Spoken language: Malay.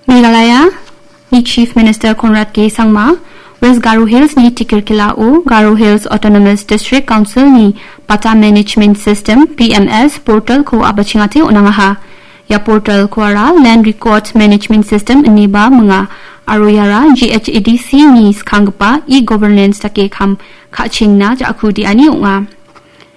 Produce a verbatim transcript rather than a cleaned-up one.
Meghalaya ni Chief Minister Conrad K Sangma West Garo Hills ni Tikirkila o Garo Hills Autonomous District Council ni Pata Management System P M S portal ko abachingate unangaha ya portal ko ara Land Record Management System ini ba mga aroyara G H A D C ni skangpa e-governance take kam kaching na ja akudi ani unga